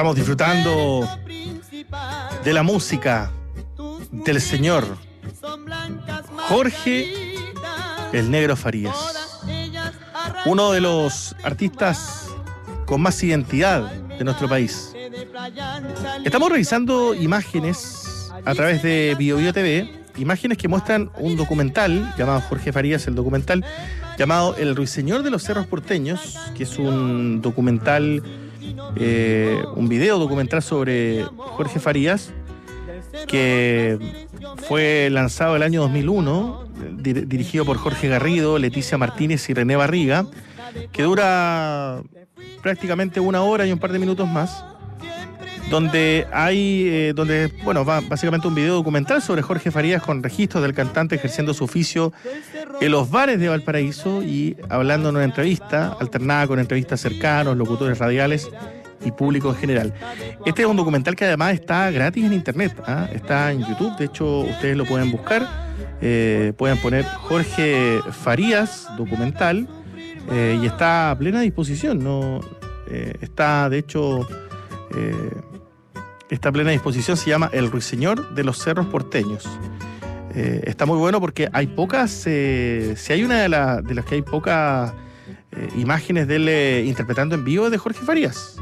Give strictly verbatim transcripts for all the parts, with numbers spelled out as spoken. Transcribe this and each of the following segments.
Estamos disfrutando de la música del señor Jorge el Negro Farías, uno de los artistas con más identidad de nuestro país. Estamos revisando imágenes a través de BioBio T V, imágenes que muestran un documental llamado Jorge Farías, el documental llamado El Ruiseñor de los Cerros Porteños, que es un documental, eh, un video documental sobre Jorge Farías, que fue lanzado el año dos mil uno, dir- dirigido por Jorge Garrido, Leticia Martínez y René Barriga, que dura prácticamente una hora y un par de minutos más, donde hay, eh, donde, bueno, va básicamente un video documental sobre Jorge Farías con registros del cantante ejerciendo su oficio en los bares de Valparaíso y hablando en una entrevista, alternada con entrevistas cercanos, locutores radiales y público en general. Este es un documental que además está gratis en internet, ¿ah? Está en YouTube, de hecho ustedes lo pueden buscar, eh, pueden poner Jorge Farías documental, eh, y está a plena disposición, ¿no? Eh, está de hecho... Eh, Esta plena disposición se llama El Ruiseñor de los Cerros Porteños. Eh, está muy bueno porque hay pocas, eh, si hay una de, la, de las que hay pocas eh, imágenes de él eh, interpretando en vivo de Jorge Farías.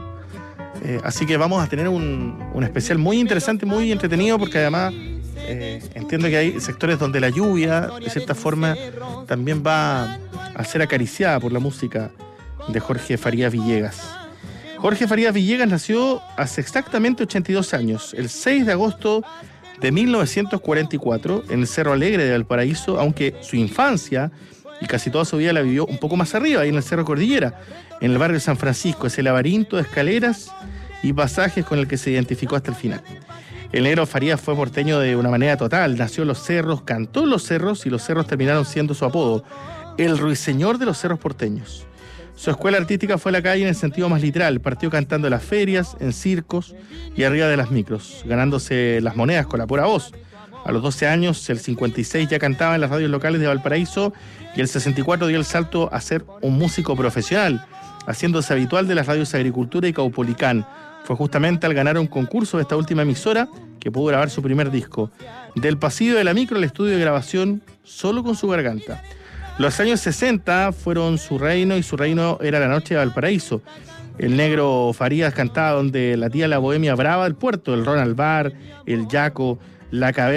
Eh, así que vamos a tener un, un especial muy interesante, muy entretenido, porque además eh, entiendo que hay sectores donde la lluvia, de cierta forma, también va a ser acariciada por la música de Jorge Farías Villegas. Jorge Farías Villegas nació hace exactamente ochenta y dos años, el seis de agosto de mil novecientos cuarenta y cuatro, en el Cerro Alegre de Valparaíso, aunque su infancia y casi toda su vida la vivió un poco más arriba, ahí en el Cerro Cordillera, en el barrio de San Francisco, ese laberinto de escaleras y pasajes con el que se identificó hasta el final. El Negro Farías fue porteño de una manera total, nació en los cerros, cantó en los cerros y los cerros terminaron siendo su apodo, el Ruiseñor de los Cerros Porteños. Su escuela artística fue la calle en el sentido más literal. Partió cantando en las ferias, en circos y arriba de las micros, ganándose las monedas con la pura voz. A los doce años, el cincuenta y seis ya cantaba en las radios locales de Valparaíso y el sesenta y cuatro dio el salto a ser un músico profesional, haciéndose habitual de las radios Agricultura y Caupolicán. Fue justamente al ganar un concurso de esta última emisora que pudo grabar su primer disco. Del pasillo de la micro al estudio de grabación, solo con su garganta. Los años sesenta fueron su reino y su reino era la noche de Valparaíso. El Negro Farías cantaba donde la tía la bohemia brava del puerto, el Ronald Bar, el Yaco, la Caverna.